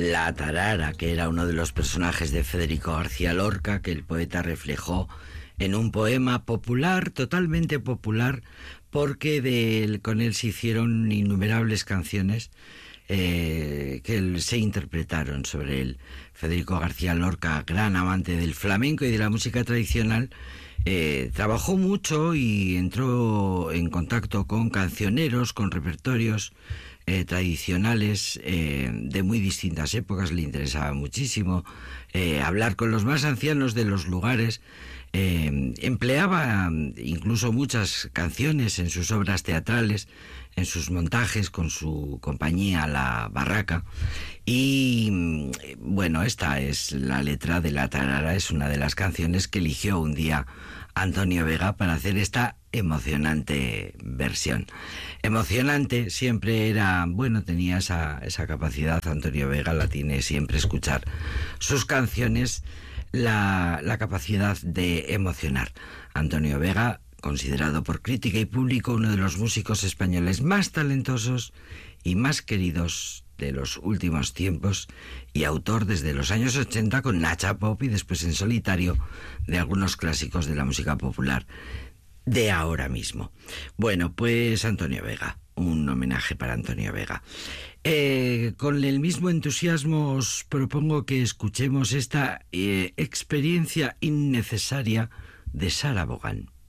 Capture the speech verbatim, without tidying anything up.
La tarara, que era uno de los personajes de Federico García Lorca, que el poeta reflejó en un poema popular, totalmente popular, porque de él, con él se hicieron innumerables canciones eh, que él, se interpretaron sobre él. Federico García Lorca, gran amante del flamenco y de la música tradicional, eh, trabajó mucho y entró en contacto con cancioneros, con repertorios Eh, tradicionales eh, de muy distintas épocas. Le interesaba muchísimo eh, hablar con los más ancianos de los lugares. Eh, empleaba incluso muchas canciones en sus obras teatrales, en sus montajes con su compañía La Barraca. Y bueno, esta es la letra de La tarara, es una de las canciones que eligió un día Antonio Vega para hacer esta emocionante versión. Emocionante siempre era, bueno, tenía esa, esa capacidad, Antonio Vega la tiene siempre, escuchar sus canciones, la, la capacidad de emocionar. Antonio Vega, considerado por crítica y público uno de los músicos españoles más talentosos y más queridos de los últimos tiempos, y autor desde los años ochenta con Nacha Pop y después en solitario de algunos clásicos de la música popular de ahora mismo. Bueno, pues Antonio Vega, un homenaje para Antonio Vega. Eh, con el mismo entusiasmo os propongo que escuchemos esta eh, experiencia innecesaria de Sara Vaughan.